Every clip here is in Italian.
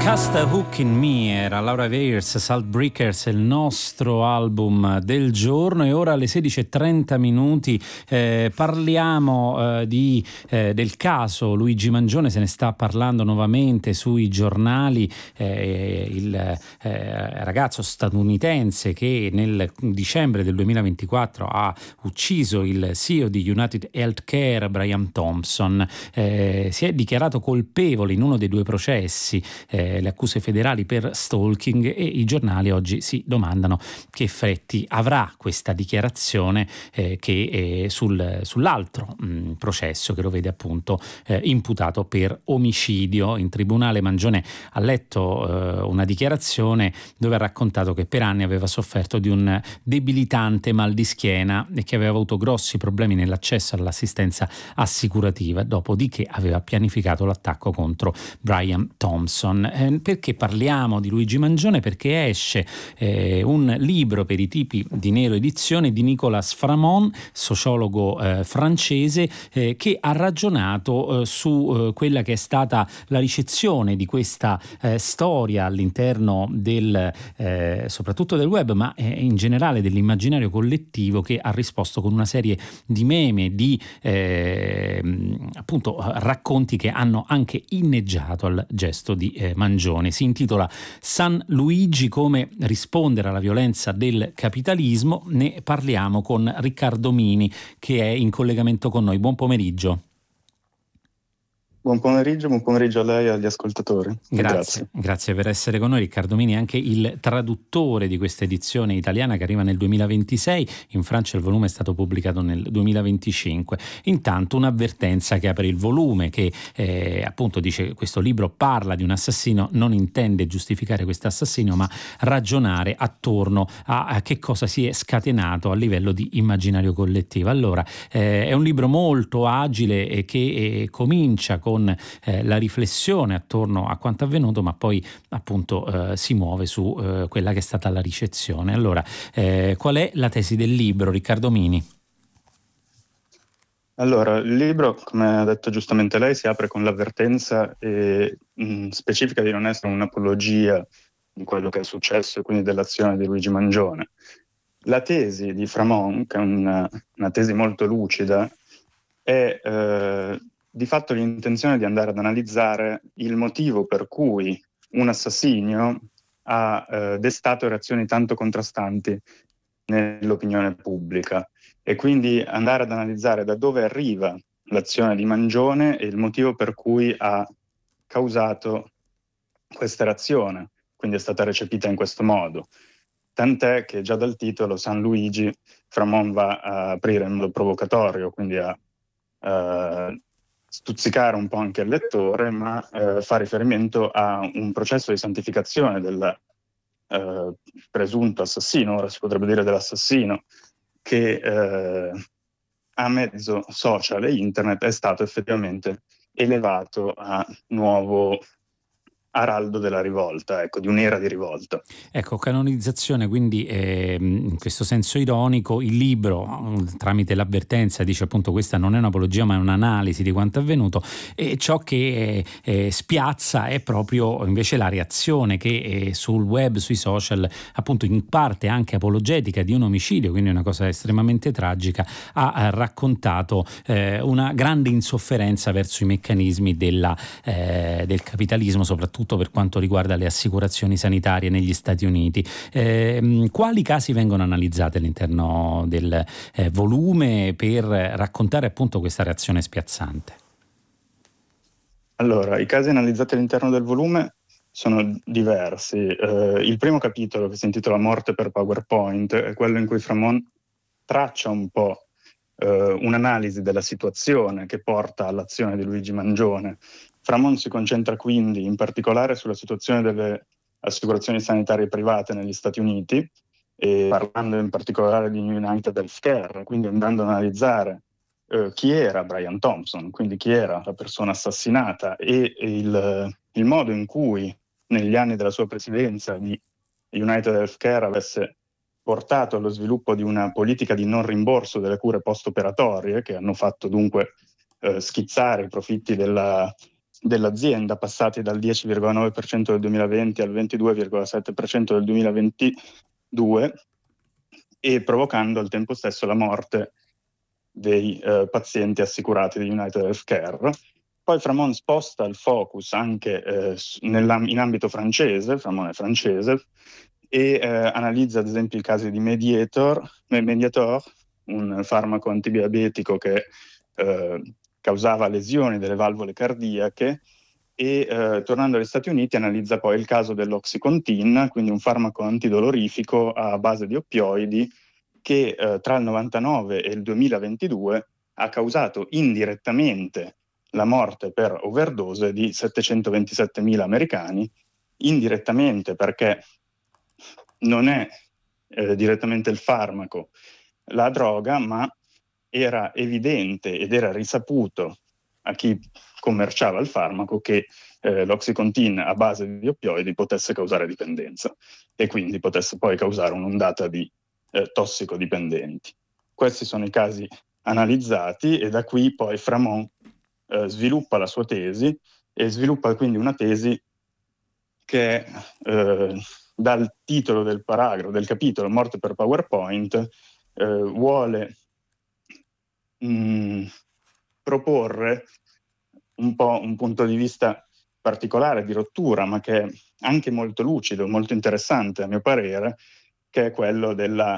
Cast a Hook in Me era Laura Weirs, Salt Breakers, il nostro album del giorno. E ora alle 16:30 parliamo del caso Luigi Mangione. Se ne sta parlando nuovamente sui giornali. Il ragazzo statunitense che nel dicembre del 2024 ha ucciso il CEO di United Healthcare, Brian Thompson, si è dichiarato colpevole in uno dei due processi, le accuse federali per stalking, e i giornali oggi si domandano che effetti avrà questa dichiarazione sull'altro processo che lo vede appunto imputato per omicidio. In tribunale Mangione ha letto una dichiarazione dove ha raccontato che per anni aveva sofferto di un debilitante mal di schiena e che aveva avuto grossi problemi nell'accesso all'assistenza assicurativa, dopodiché aveva pianificato l'attacco contro Brian Thompson. Perché parliamo di Luigi Mangione? Perché esce un libro per i tipi di Nero Edizione di Nicolas Framont, sociologo francese, che ha ragionato su quella che è stata la ricezione di questa storia all'interno soprattutto del web, ma in generale dell'immaginario collettivo, che ha risposto con una serie di meme, di appunto racconti che hanno anche inneggiato al gesto di Mangione. Si intitola San Luigi: come rispondere alla violenza del capitalismo. Ne parliamo con Riccardo Mini, che è in collegamento con noi. Buon pomeriggio. Buon pomeriggio a lei e agli ascoltatori. Grazie per essere con noi. Riccardo Mini è anche il traduttore di questa edizione italiana che arriva nel 2026. In Francia il volume è stato pubblicato nel 2025. Intanto un'avvertenza che apre il volume, che appunto dice: questo libro parla di un assassino, non intende giustificare questo assassino, ma ragionare attorno a che cosa si è scatenato a livello di immaginario collettivo. Allora, è un libro molto agile e che comincia con la riflessione attorno a quanto avvenuto, ma poi appunto si muove su quella che è stata la ricezione. Allora, qual è la tesi del libro, Riccardo Mini? Allora, il libro, come ha detto giustamente lei, si apre con l'avvertenza specifica di non essere un'apologia di quello che è successo e quindi dell'azione di Luigi Mangione. La tesi di Framont, che è una tesi molto lucida, è di fatto l'intenzione di andare ad analizzare il motivo per cui un assassinio ha destato reazioni tanto contrastanti nell'opinione pubblica, e quindi andare ad analizzare da dove arriva l'azione di Mangione e il motivo per cui ha causato questa reazione, quindi è stata recepita in questo modo. Tant'è che già dal titolo San Luigi Framont va a aprire in modo provocatorio, quindi a stuzzicare un po' anche il lettore, ma fa riferimento a un processo di santificazione del presunto assassino, ora si potrebbe dire dell'assassino, che a mezzo social e internet è stato effettivamente elevato a nuovo araldo della rivolta, ecco, di un'era di rivolta. Ecco, canonizzazione, quindi in questo senso ironico. Il libro, tramite l'avvertenza, dice appunto: questa non è un'apologia ma è un'analisi di quanto è avvenuto, e ciò che spiazza è proprio invece la reazione che sul web, sui social, appunto in parte anche apologetica di un omicidio, quindi una cosa estremamente tragica, ha raccontato una grande insofferenza verso i meccanismi del capitalismo, soprattutto per quanto riguarda le assicurazioni sanitarie negli Stati Uniti. Quali casi vengono analizzati all'interno del volume per raccontare appunto questa reazione spiazzante? Allora, i casi analizzati all'interno del volume sono diversi. Il primo capitolo, che si intitola Morte per PowerPoint, è quello in cui Framont traccia un po' un'analisi della situazione che porta all'azione di Luigi Mangione. Framont si concentra quindi in particolare sulla situazione delle assicurazioni sanitarie private negli Stati Uniti, e parlando in particolare di United Healthcare, quindi andando ad analizzare chi era Brian Thompson, quindi chi era la persona assassinata, e il modo in cui negli anni della sua presidenza di United Healthcare avesse portato allo sviluppo di una politica di non rimborso delle cure post-operatorie, che hanno fatto dunque schizzare i profitti dell'azienda, passati dal 10,9% del 2020 al 22,7% del 2022, e provocando al tempo stesso la morte dei pazienti assicurati di United Healthcare. Poi Framont sposta il focus anche in ambito francese, Framont è francese, e analizza ad esempio i casi di Mediator, un farmaco antidiabetico che causava lesioni delle valvole cardiache, e tornando agli Stati Uniti analizza poi il caso dell'Oxycontin, quindi un farmaco antidolorifico a base di oppioidi che tra il 99 e il 2022 ha causato indirettamente la morte per overdose di 727.000 americani, indirettamente perché non è direttamente il farmaco la droga, ma era evidente ed era risaputo a chi commerciava il farmaco che l'Oxycontin a base di oppioidi potesse causare dipendenza e quindi potesse poi causare un'ondata di tossicodipendenti. Questi sono i casi analizzati e da qui poi Framont sviluppa la sua tesi e sviluppa quindi una tesi che dal titolo del paragrafo, del capitolo Morte per PowerPoint, vuole proporre un po' un punto di vista particolare, di rottura, ma che è anche molto lucido, molto interessante a mio parere, che è quello della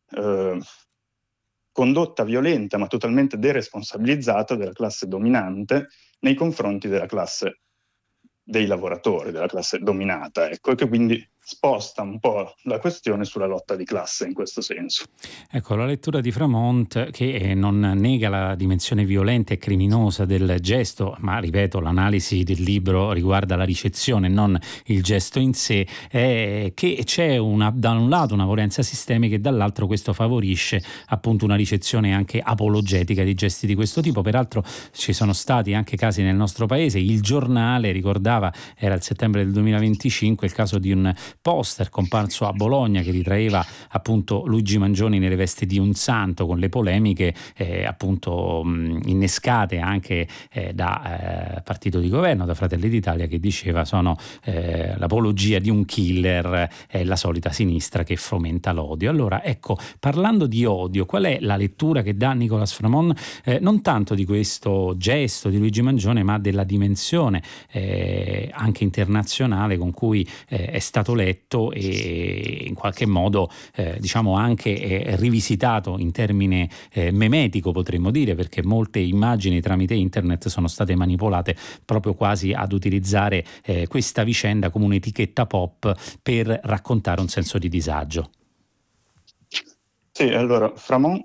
condotta violenta ma totalmente deresponsabilizzata della classe dominante nei confronti della classe dei lavoratori, della classe dominata, ecco, e che quindi sposta un po' la questione sulla lotta di classe in questo senso. Ecco, la lettura di Framont, che non nega la dimensione violenta e criminosa del gesto, ma ripeto, l'analisi del libro riguarda la ricezione, non il gesto in sé, è che c'è da un lato una violenza sistemica e dall'altro questo favorisce appunto una ricezione anche apologetica di gesti di questo tipo. Peraltro ci sono stati anche casi nel nostro paese. Il Giornale ricordava, era il settembre del 2025, il caso di un poster comparso a Bologna che ritraeva appunto Luigi Mangioni nelle vesti di un santo, con le polemiche appunto innescate anche da partito di governo, da Fratelli d'Italia, che diceva sono l'apologia di un killer, la solita sinistra che fomenta l'odio. Allora ecco, parlando di odio, qual è la lettura che dà Nicolas Framont non tanto di questo gesto di Luigi Mangione, ma della dimensione anche internazionale con cui è stato letto e in qualche modo diciamo anche rivisitato in termine memetico, potremmo dire, perché molte immagini tramite internet sono state manipolate proprio quasi ad utilizzare questa vicenda come un'etichetta pop per raccontare un senso di disagio. Sì, allora Framont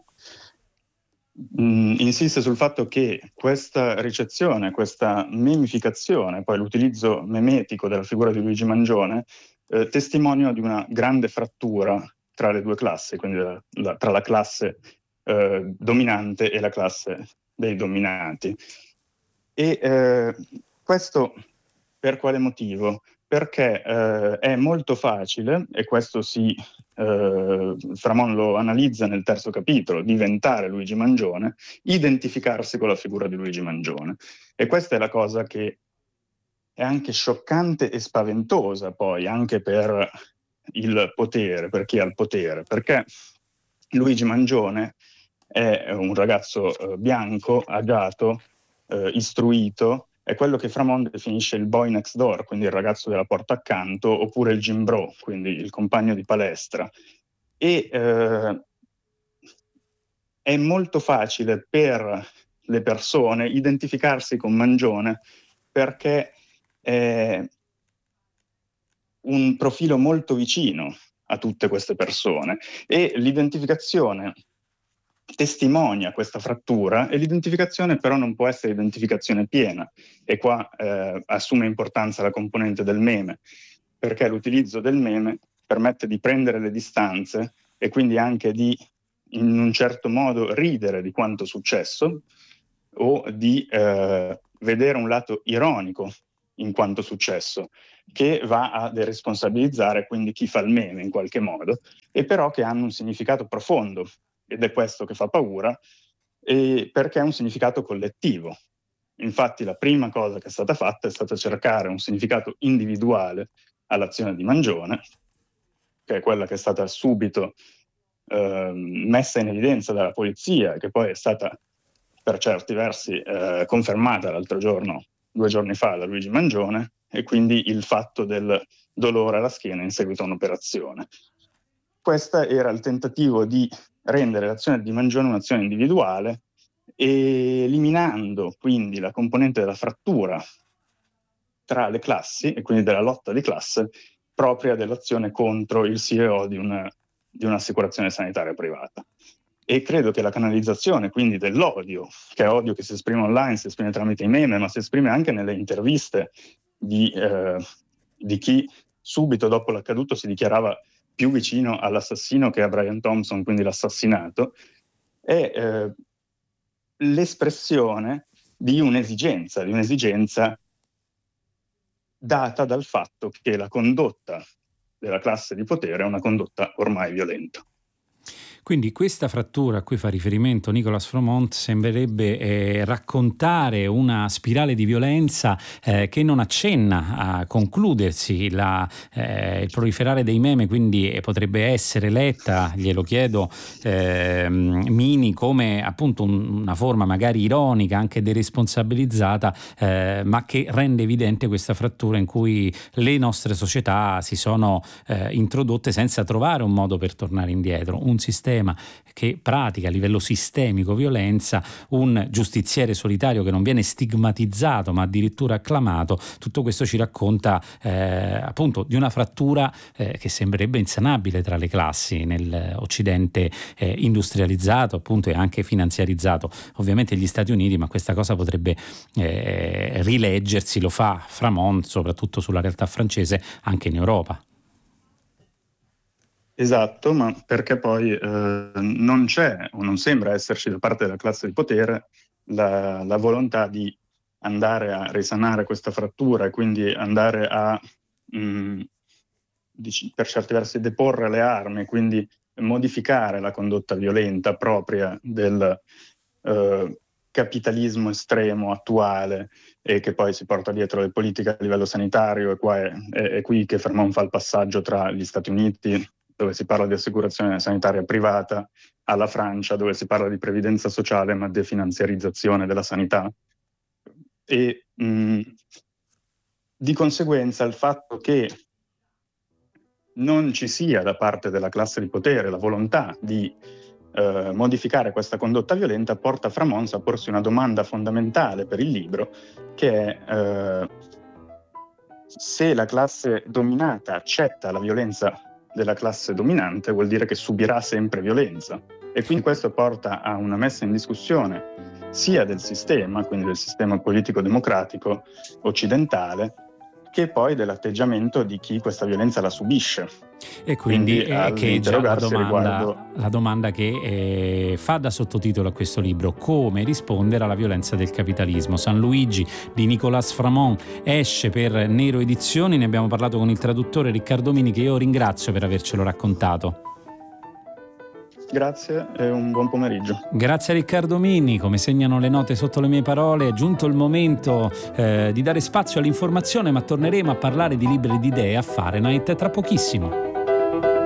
insiste sul fatto che questa ricezione, questa memificazione, poi l'utilizzo memetico della figura di Luigi Mangione, testimonia di una grande frattura tra le due classi, quindi tra la classe dominante e la classe dei dominati. E questo per quale motivo? Perché è molto facile, e questo Framont lo analizza nel terzo capitolo, diventare Luigi Mangione, identificarsi con la figura di Luigi Mangione. E questa è la cosa che è anche scioccante e spaventosa poi, anche per il potere, per chi ha il potere, perché Luigi Mangione è un ragazzo bianco, agiato, istruito, è quello che Framont definisce il boy next door, quindi il ragazzo della porta accanto, oppure il gym bro, quindi il compagno di palestra. E è molto facile per le persone identificarsi con Mangione perché è un profilo molto vicino a tutte queste persone e l'identificazione testimonia questa frattura, e l'identificazione però non può essere identificazione piena, e qua assume importanza la componente del meme, perché l'utilizzo del meme permette di prendere le distanze e quindi anche di in un certo modo ridere di quanto successo o di vedere un lato ironico in quanto successo, che va a deresponsabilizzare quindi chi fa il meme in qualche modo, e però che hanno un significato profondo, ed è questo che fa paura, perché è un significato collettivo. Infatti la prima cosa che è stata fatta è stata cercare un significato individuale all'azione di Mangione, che è quella che è stata subito messa in evidenza dalla polizia, che poi è stata per certi versi confermata l'altro giorno, 2 giorni fa, da Luigi Mangione, e quindi il fatto del dolore alla schiena in seguito a un'operazione. Questo era il tentativo di rendere l'azione di Mangione un'azione individuale, eliminando quindi la componente della frattura tra le classi e quindi della lotta di classe propria dell'azione contro il CEO di un'assicurazione sanitaria privata. E credo che la canalizzazione quindi dell'odio, che è odio che si esprime online, si esprime tramite i meme, ma si esprime anche nelle interviste di chi subito dopo l'accaduto si dichiarava più vicino all'assassino che a Brian Thompson, quindi l'assassinato, è l'espressione di un'esigenza data dal fatto che la condotta della classe di potere è una condotta ormai violenta. Quindi questa frattura a cui fa riferimento Nicolas Froment sembrerebbe raccontare una spirale di violenza che non accenna a concludersi. Il proliferare dei meme quindi potrebbe essere letta, glielo chiedo Mini, come appunto una forma magari ironica, anche deresponsabilizzata, ma che rende evidente questa frattura in cui le nostre società si sono introdotte senza trovare un modo per tornare indietro. Un sistema che pratica a livello sistemico violenza, un giustiziere solitario che non viene stigmatizzato ma addirittura acclamato. Tutto questo ci racconta appunto di una frattura che sembrerebbe insanabile tra le classi nell'Occidente industrializzato appunto e anche finanziarizzato, ovviamente gli Stati Uniti, ma questa cosa potrebbe rileggersi, lo fa Framont soprattutto sulla realtà francese, anche in Europa. Esatto, ma perché poi non c'è o non sembra esserci da parte della classe di potere la volontà di andare a risanare questa frattura e quindi andare a, per certi versi, deporre le armi, quindi modificare la condotta violenta propria del capitalismo estremo attuale e che poi si porta dietro le politiche a livello sanitario. E qua è qui che Froment fa il passaggio tra gli Stati Uniti, dove si parla di assicurazione sanitaria privata, alla Francia, dove si parla di previdenza sociale ma definanziarizzazione della sanità. E di conseguenza il fatto che non ci sia da parte della classe di potere la volontà di modificare questa condotta violenta porta Framont a porsi una domanda fondamentale per il libro, che è se la classe dominata accetta la violenza della classe dominante, vuol dire che subirà sempre violenza. E quindi questo porta a una messa in discussione sia del sistema, quindi del sistema politico-democratico occidentale, che poi dell'atteggiamento di chi questa violenza la subisce. E quindi che è già la domanda che fa da sottotitolo a questo libro: come rispondere alla violenza del capitalismo. San Luigi di Nicolas Framont esce per Nero Edizioni, ne abbiamo parlato con il traduttore Riccardo Mini, che io ringrazio per avercelo raccontato. Grazie e un buon pomeriggio. Grazie a Riccardo Mini. Come segnano le note sotto le mie parole, è giunto il momento di dare spazio all'informazione, ma torneremo a parlare di libri di idee a Fahrenheit tra pochissimo.